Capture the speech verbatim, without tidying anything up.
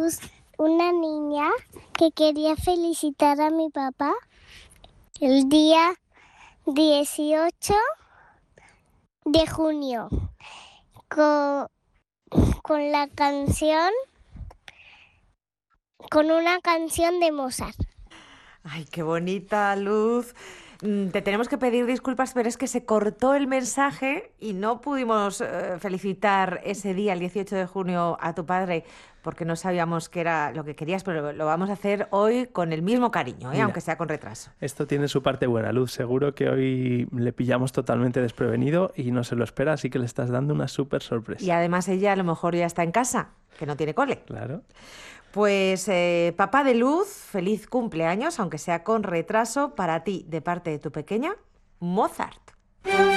Luz, una niña que quería felicitar a mi papá el día dieciocho de junio con, con la canción, con una canción de Mozart. Ay, qué bonita, Luz. Mm, Te tenemos que pedir disculpas, pero es que se cortó el mensaje y no pudimos eh, felicitar ese día, el dieciocho de junio, a tu padre, porque no sabíamos qué era lo que querías, pero lo vamos a hacer hoy con el mismo cariño, ¿eh? Aunque Mira, sea con retraso. esto tiene su parte buena, Luz. Seguro que hoy le pillamos totalmente desprevenido y no se lo espera, así que le estás dando una súper Y sorpresa. además ella a lo mejor ya está en casa, que no tiene cole. Claro. Pues eh, papá de Luz, feliz cumpleaños, aunque sea con retraso, para ti, de parte de tu pequeña, Mozart.